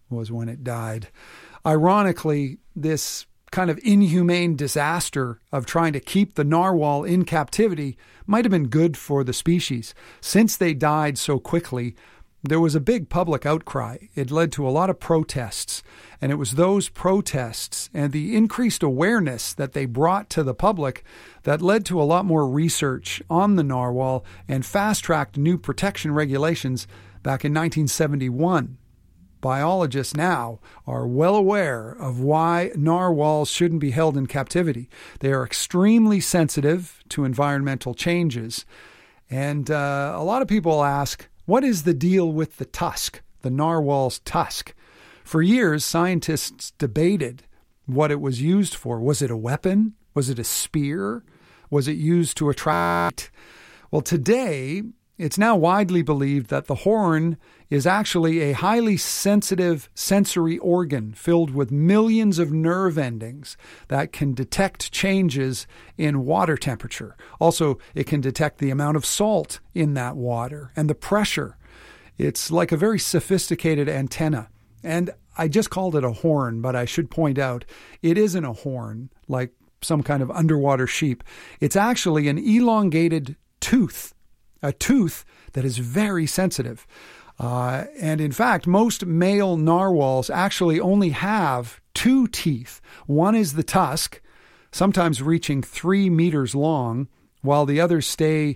was when it died. Ironically, this kind of inhumane disaster of trying to keep the narwhal in captivity might have been good for the species. Since they died so quickly, there was a big public outcry. It led to a lot of protests, and it was those protests and the increased awareness that they brought to the public that led to a lot more research on the narwhal and fast-tracked new protection regulations back in 1971. Biologists now are well aware of why narwhals shouldn't be held in captivity. They are extremely sensitive to environmental changes. And a lot of people ask, what is the deal with the tusk, the narwhal's tusk? For years, scientists debated what it was used for. Was it a weapon? Was it a spear? Was it used to attract? Well, today, it's now widely believed that the horn is actually a highly sensitive sensory organ filled with millions of nerve endings that can detect changes in water temperature. Also, it can detect the amount of salt in that water and the pressure. It's like a very sophisticated antenna. And I just called it a horn, but I should point out it isn't a horn like some kind of underwater sheep. It's actually an elongated tooth, a tooth that is very sensitive. And in fact, most male narwhals actually only have 2 teeth. One is the tusk, sometimes reaching 3 meters long, while the other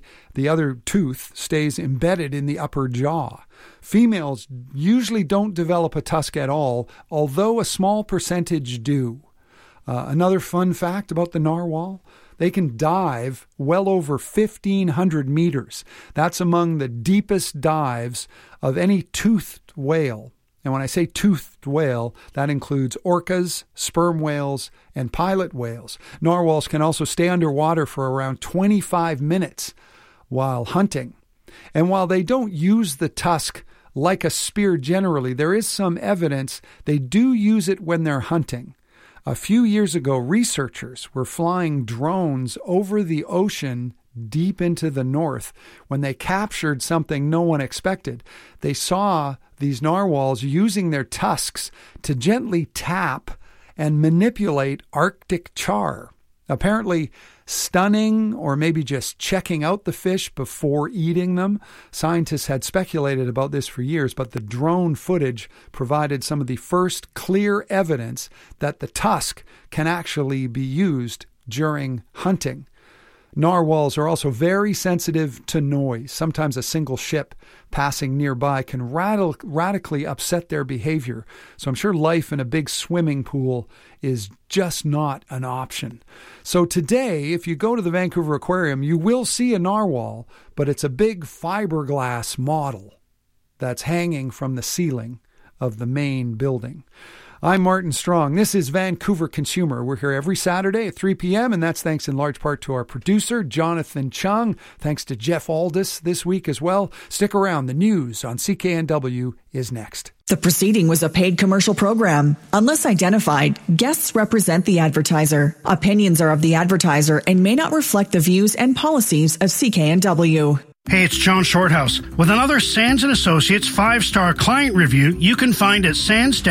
tooth stays embedded in the upper jaw. Females usually don't develop a tusk at all, although a small percentage do. Another fun fact about the narwhal, they can dive well over 1,500 meters. That's among the deepest dives of any toothed whale. And when I say toothed whale, that includes orcas, sperm whales, and pilot whales. Narwhals can also stay underwater for around 25 minutes while hunting. And while they don't use the tusk like a spear generally, there is some evidence they do use it when they're hunting. A few years ago, researchers were flying drones over the ocean deep into the north when they captured something no one expected. They saw these narwhals using their tusks to gently tap and manipulate Arctic char. Apparently stunning or maybe just checking out the fish before eating them. Scientists had speculated about this for years, but the drone footage provided some of the first clear evidence that the tusk can actually be used during hunting. Narwhals are also very sensitive to noise. Sometimes a single ship passing nearby can radically upset their behavior. So I'm sure life in a big swimming pool is just not an option. So today, if you go to the Vancouver Aquarium, you will see a narwhal, but it's a big fiberglass model that's hanging from the ceiling of the main building. I'm Martin Strong. This is Vancouver Consumer. We're here every Saturday at 3 p.m., and that's thanks in large part to our producer, Jonathan Chung. Thanks to Jeff Aldis this week as well. Stick around. The news on CKNW is next. The proceeding was a paid commercial program. Unless identified, guests represent the advertiser. Opinions are of the advertiser and may not reflect the views and policies of CKNW. Hey, it's John Shorthouse with another Sands & Associates 5-star client review you can find at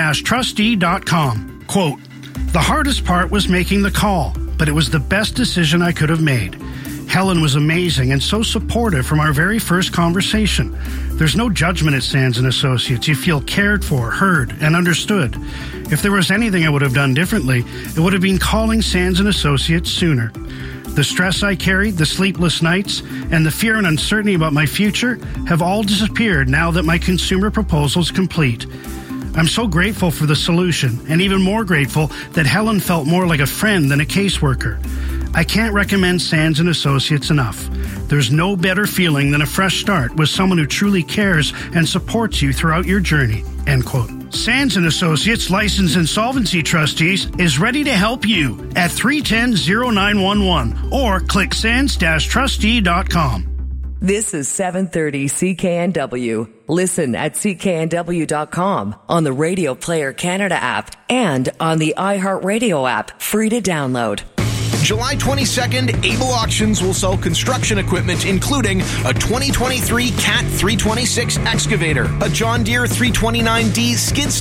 sands-trustee.com. Quote, "The hardest part was making the call, but it was the best decision I could have made. Helen was amazing and so supportive from our very first conversation. There's no judgment at Sands & Associates. You feel cared for, heard, and understood. If there was anything I would have done differently, it would have been calling Sands & Associates sooner. The stress I carried, the sleepless nights, and the fear and uncertainty about my future have all disappeared now that my consumer proposal is complete. I'm so grateful for the solution, and even more grateful that Helen felt more like a friend than a caseworker. I can't recommend Sands & Associates enough. There's no better feeling than a fresh start with someone who truly cares and supports you throughout your journey." End quote. Sands & Associates Licensed Insolvency Trustees is ready to help you at 310-0911 or click sands-trustee.com. This is 730 CKNW. Listen at cknw.com, on the Radio Player Canada app, and on the iHeartRadio app, free to download. July 22nd, Able Auctions will sell construction equipment, including a 2023 Cat 326 excavator, a John Deere 329D skid